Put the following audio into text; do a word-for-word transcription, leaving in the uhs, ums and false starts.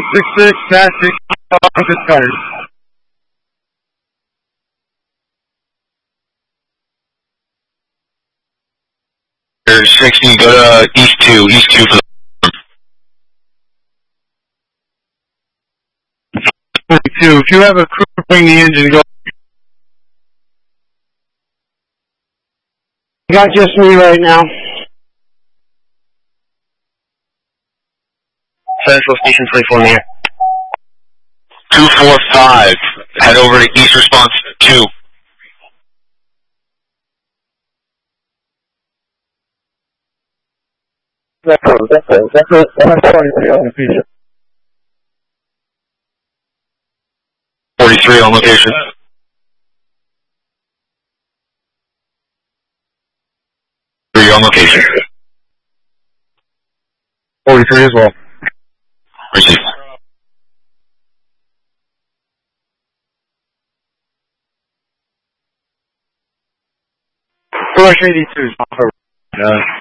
six six, Tactic, office cutters. sixty, go to East two, East two for the forty-two, if you have a crew bring the engine, go. Got just me right now. Central Station twenty-four in the air. two four five, head over to East Response two. That's it, that's it, that's it, that's forty-three on the feature. forty-three on location. three on location. forty-three as well. Receive. Rush eighty-two is off. Uh,